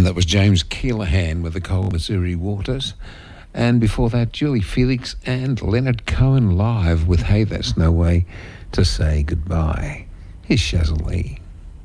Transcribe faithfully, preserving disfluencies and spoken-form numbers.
And that was James Keelahan with the Cold Missouri Waters. And before that, Julie Felix and Leonard Cohen live with Hey, That's No Way to Say Goodbye. Here's Shazza Lee.